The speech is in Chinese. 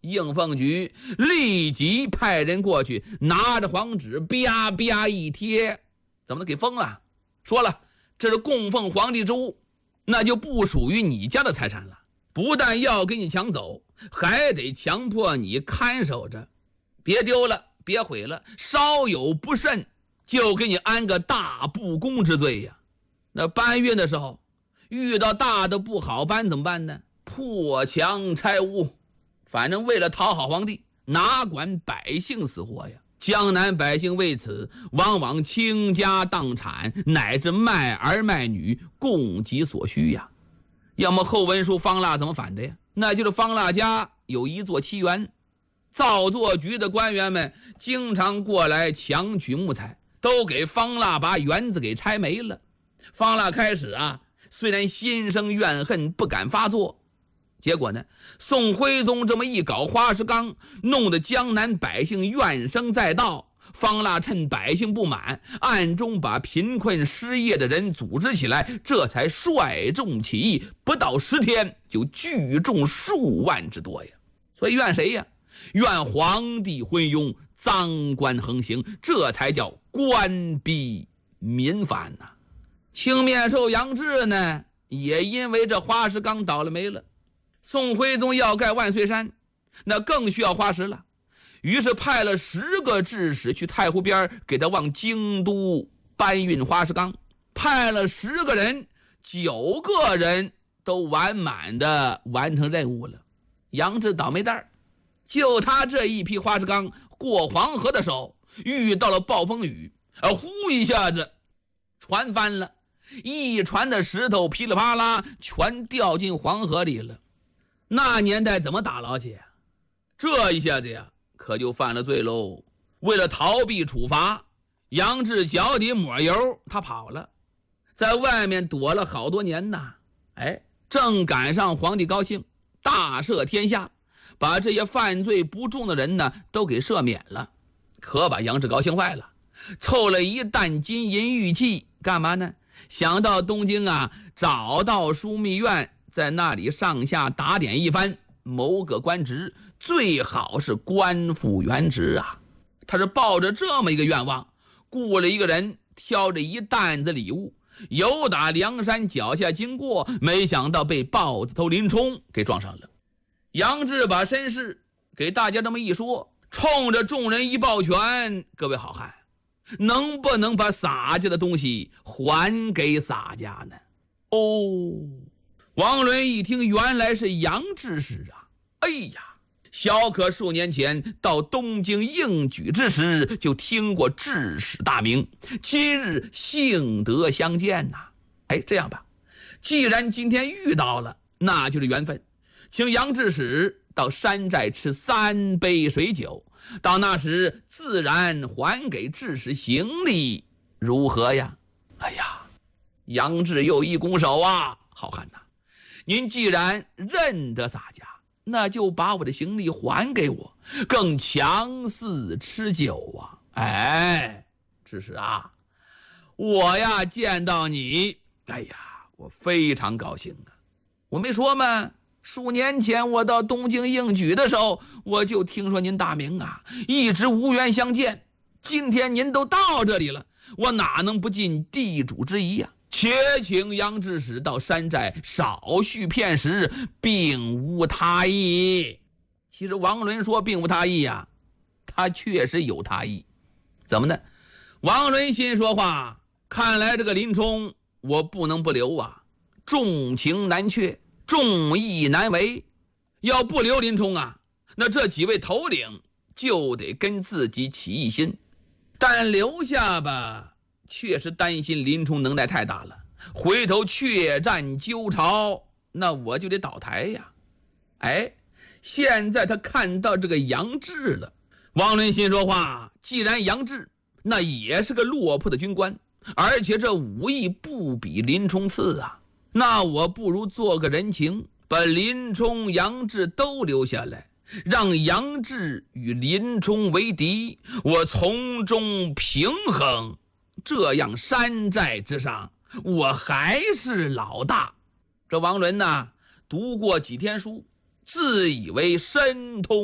应奉局立即派人过去，拿着黄纸啪啪一贴，怎么给封了？说了，这是供奉皇帝之物，那就不属于你家的财产了，不但要给你抢走，还得强迫你看守着，别丢了，别毁了，稍有不慎就给你安个大不公之罪呀。那搬运的时候遇到大的不好搬怎么办呢？破墙拆屋，反正为了讨好皇帝，哪管百姓死活呀。江南百姓为此往往倾家荡产，乃至卖儿卖女，供给所需呀。要么后文书方腊怎么反的呀？那就是方腊家有一座七园，造作局的官员们经常过来强取木材，都给方腊把园子给拆没了。方腊开始虽然心生怨恨，不敢发作，结果呢，宋徽宗这么一搞花石纲，弄得江南百姓怨声载道。方腊趁百姓不满，暗中把贫困失业的人组织起来，这才率众起义，不到10天就聚众数万之多呀。所以怨谁呀？怨皇帝昏庸，赃官横行，这才叫官逼民反呐。青面兽杨志呢，也因为这花石纲倒了霉了。宋徽宗要盖万岁山，那更需要花石了，于是派了10个制使去太湖边，给他往京都搬运花石纲。派了10个人，9个人都完满的完成任务了。杨志倒霉蛋，就他这一批花石纲过黄河的时候遇到了暴风雨，呼一下子船翻了，一船的石头噼里啪啦全掉进黄河里了。那年代怎么打捞去？这一下子呀，可就犯了罪喽。为了逃避处罚，杨志脚底抹油，他跑了，在外面躲了好多年呐。正赶上皇帝高兴，大赦天下，把这些犯罪不重的人呢都给赦免了，可把杨志高兴坏了，凑了一担金银玉器，干嘛呢？想到东京找到枢密院，在那里上下打点一番，谋个官职，最好是官复原职啊。他是抱着这么一个愿望，雇了一个人，挑着一担子礼物，由打梁山脚下经过，没想到被豹子头林冲给撞上了。杨志把身世给大家这么一说，冲着众人一抱拳，各位好汉，能不能把洒家的东西还给洒家呢？王伦一听，原来是杨志使啊！哎呀，小可数年前到东京应举之时，就听过志使大名，今日幸得相见呐。这样吧，既然今天遇到了，那就是缘分，请杨志使到山寨吃3杯水酒，到那时自然还给志使行礼，如何呀？杨志又一拱手好汉呐，您既然认得洒家，那就把我的行李还给我，更强似吃酒志使我见到你，我非常高兴啊。我没说吗？数年前我到东京应举的时候，我就听说您大名一直无缘相见。今天您都到这里了，我哪能不尽地主之谊呀？且请杨志使到山寨少叙片时，并无他意。其实王伦说并无他意他确实有他意。怎么呢？王伦心说话，看来这个林冲我不能不留重情难却，重义难违。要不留林冲那这几位头领就得跟自己起义心，但留下吧，确实担心林冲能耐太大了，回头血战鸠巢，那我就得倒台呀。现在他看到这个杨志了。王伦心说话，既然杨志那也是个落魄的军官，而且这武艺不比林冲次那我不如做个人情，把林冲、杨志都留下来，让杨志与林冲为敌，我从中平衡，这样山寨之上我还是老大。这王伦读过几天书，自以为深通